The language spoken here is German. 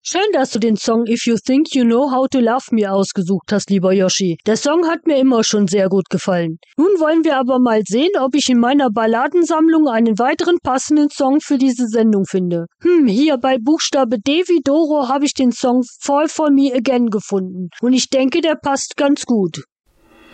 Schön, dass du den Song If You Think You Know How to Love Me ausgesucht hast, lieber Yoshi. Der Song hat mir immer schon sehr gut gefallen. Nun wollen wir aber mal sehen, ob ich in meiner Balladensammlung einen weiteren passenden Song für diese Sendung finde. Hier bei Buchstabe D wie Doro habe ich den Song Fall For Me Again gefunden. Und ich denke, der passt ganz gut.